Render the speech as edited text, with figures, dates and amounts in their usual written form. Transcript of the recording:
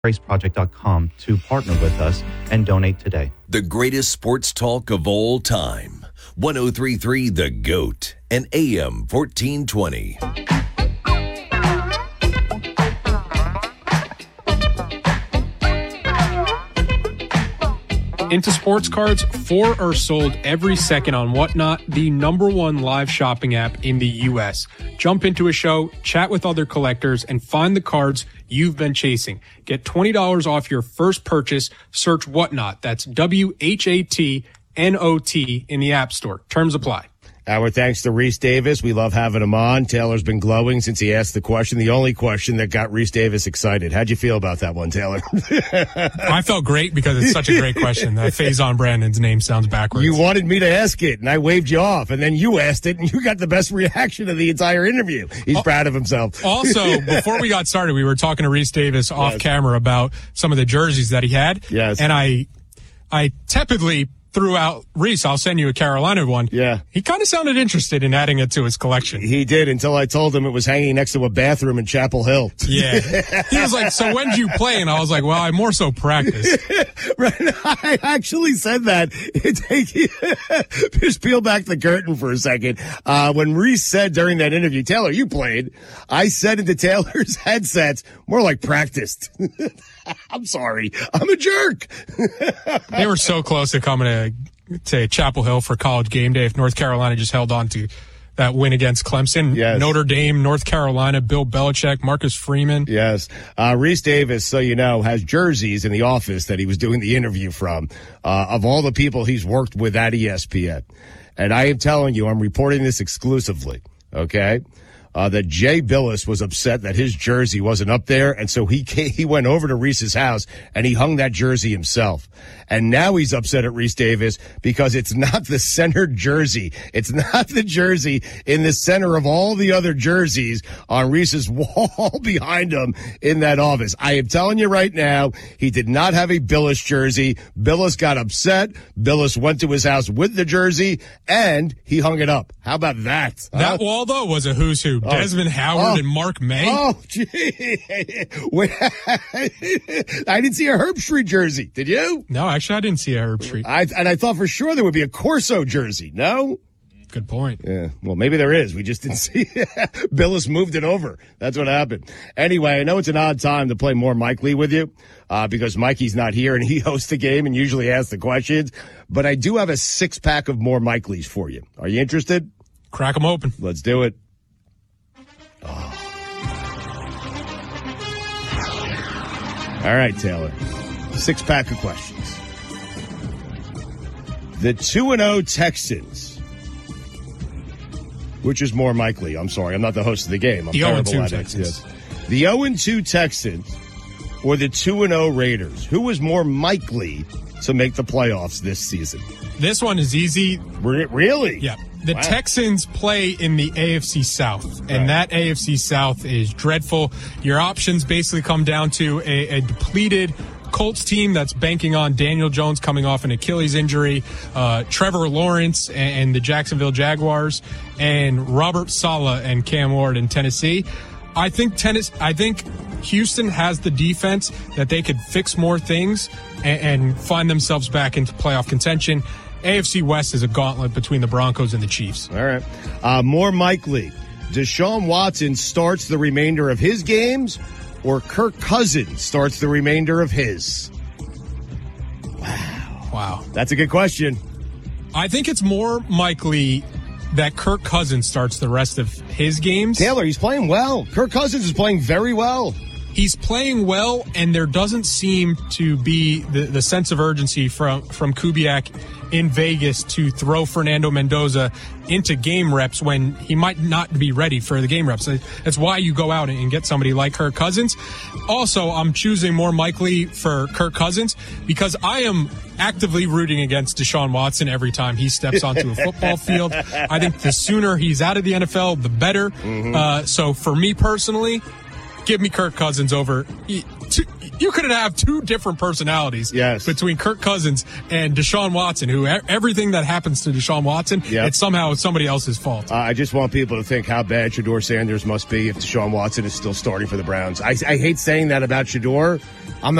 raceproject.com to partner with us and donate today. The greatest sports talk of all time. 103.3 The GOAT and AM 1420. Into sports cards, 4 are sold every second on Whatnot, the #1 live shopping app in the U.S. Jump into a show, chat with other collectors, and find the cards you've been chasing. Get $20 off your first purchase. Search Whatnot. That's WHATNOT in the App Store. Terms apply. Our thanks to Reese Davis. We love having him on. Taylor's been glowing since he asked the question, the only question that got Reese Davis excited. How'd you feel about that one, Taylor? I felt great because it's such a great question. That Faison Brandon's name sounds backwards. You wanted me to ask it, and I waved you off, and then you asked it, and you got the best reaction of the entire interview. He's proud of himself. Also, before we got started, we were talking to Reese Davis off camera about some of the jerseys that he had. Yes. And I tepidly threw out, Reese, I'll send you a Carolina one. Yeah. He kind of sounded interested in adding it to his collection. He did, until I told him it was hanging next to a bathroom in Chapel Hill. Yeah. He was like, so when did you play? And I was like, well, I more so practiced. Right. I actually said that. Just peel back the curtain for a second. When Reese said during that interview, Taylor, you played, I said into Taylor's headsets, more like practiced. I'm sorry. I'm a jerk. They were so close to coming to Chapel Hill for College game day if North Carolina just held on to that win against Clemson. Yes. Notre Dame, North Carolina, Bill Belichick, Marcus Freeman. Yes. Reese Davis, so you know, has jerseys in the office that he was doing the interview from, of all the people he's worked with at ESPN. And I am telling you, I'm reporting this exclusively, okay? That Jay Billis was upset that his jersey wasn't up there, and so he went over to Reese's house and he hung that jersey himself. And now he's upset at Reese Davis because it's not the centered jersey. It's not the jersey in the center of all the other jerseys on Reese's wall behind him in that office. I am telling you right now, he did not have a Billis jersey. Billis got upset. Billis went to his house with the jersey and he hung it up. How about that? That wall, though, was a who's who. Desmond Howard and Mark May. Oh, gee. Wait, I didn't see a Herb Street jersey. Did you? No, actually, I didn't see a Herb Street. I thought for sure there would be a Corso jersey. No? Good point. Yeah, well, maybe there is. We just didn't see it. Billis moved it over. That's what happened. Anyway, I know it's an odd time to play more Mike Lee with you because Mikey's not here and he hosts the game and usually asks the questions. But I do have a 6-pack of more Mike Lees for you. Are you interested? Crack them open. Let's do it. Oh. All right, Taylor. 6-pack of questions. The 2-0 Texans. Which is more Mike Lee? I'm sorry, I'm not the host of the game. I'm the terrible 0-2 at Texans. it. Yes. The 0-2 Texans or the 2-0 Raiders? Who was more Mike Lee to make the playoffs this season? This one is easy. Really? Yeah. The Texans play in the AFC South, and that AFC South is dreadful. Your options basically come down to a depleted Colts team that's banking on Daniel Jones coming off an Achilles injury, Trevor Lawrence and the Jacksonville Jaguars, and Robert Saleh and Cam Ward in Tennessee. I think Houston has the defense that they could fix more things and find themselves back into playoff contention. AFC West is a gauntlet between the Broncos and the Chiefs. All right. More Mike Lee. Deshaun Watson starts the remainder of his games, or Kirk Cousins starts the remainder of his? Wow. That's a good question. I think it's more Mike Lee that Kirk Cousins starts the rest of his games. Taylor, he's playing well. Kirk Cousins is playing very well. He's playing well, and there doesn't seem to be the sense of urgency from Kubiak in Vegas to throw Fernando Mendoza into game reps when he might not be ready for the game reps. That's why you go out and get somebody like Kirk Cousins. Also, I'm choosing more Mike Lee for Kirk Cousins because I am actively rooting against Deshaun Watson every time he steps onto a football field. I think the sooner he's out of the NFL, the better. So for me personally, give me Kirk Cousins over. you couldn't have two different personalities between Kirk Cousins and Deshaun Watson, who everything that happens to Deshaun Watson, it's somehow somebody else's fault. I just want people to think how bad Shedeur Sanders must be if Deshaun Watson is still starting for the Browns. I hate saying that about Shedeur.